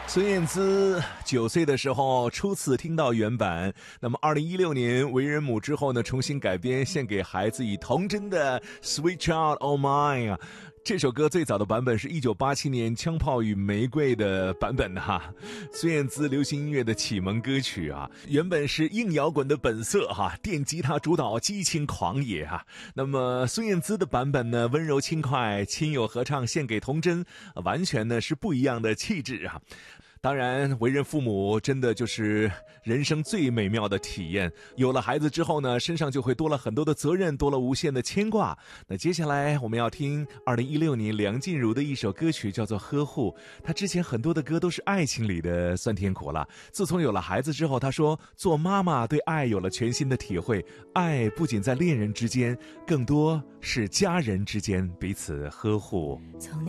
孙燕姿9岁的时候初次听到原版，那么2016年为人母之后呢，重新改编献给孩子以童真的 Sweet Child O' Mine 啊。这首歌最早的版本是1987年《枪炮与玫瑰》的版本哈，孙燕姿流行音乐的启蒙歌曲啊，原本是硬摇滚的本色哈，电吉他主导激情狂野哈。那么孙燕姿的版本呢，温柔轻快，亲友合唱献给童真，完全呢是不一样的气质啊。当然，为人父母真的就是人生最美妙的体验。有了孩子之后呢，身上就会多了很多的责任，多了无限的牵挂。那接下来我们要听2016年梁静茹的一首歌曲，叫做《呵护》。她之前很多的歌都是爱情里的酸甜苦辣。自从有了孩子之后，她说做妈妈对爱有了全新的体会。爱不仅在恋人之间，更多是家人之间彼此呵护。